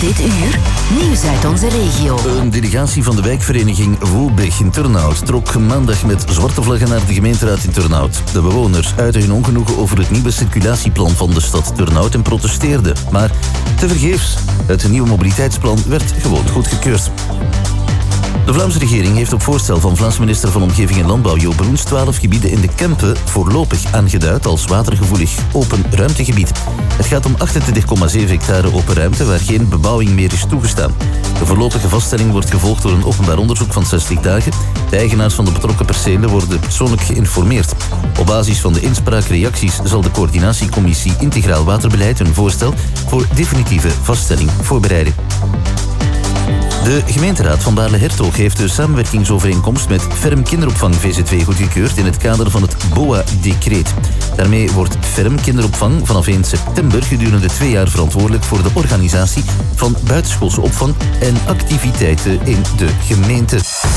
Dit uur, nieuws uit onze regio. Een delegatie van de wijkvereniging Woelbech in Turnhout trok maandag met zwarte vlaggen naar de gemeenteraad in Turnhout. De bewoners uiten hun ongenoegen over het nieuwe circulatieplan van de stad Turnhout en protesteerden. Maar tevergeefs, het nieuwe mobiliteitsplan werd gewoon goedgekeurd. De Vlaamse regering heeft op voorstel van Vlaams minister van Omgeving en Landbouw Jo Broens 12 gebieden in de Kempen voorlopig aangeduid als watergevoelig open ruimtegebied. Het gaat om 28,7 hectare open ruimte waar geen bebouwing meer is toegestaan. De voorlopige vaststelling wordt gevolgd door een openbaar onderzoek van 60 dagen. De eigenaars van de betrokken percelen worden persoonlijk geïnformeerd. Op basis van de inspraakreacties zal de coördinatiecommissie Integraal Waterbeleid een voorstel voor definitieve vaststelling voorbereiden. De gemeenteraad van Baarle-Hertog heeft de samenwerkingsovereenkomst met Ferm Kinderopvang VZ2 goedgekeurd in het kader van het BOA-decreet. Daarmee wordt Ferm Kinderopvang vanaf 1 september gedurende 2 jaar verantwoordelijk voor de organisatie van buitenschoolse opvang en activiteiten in de gemeente.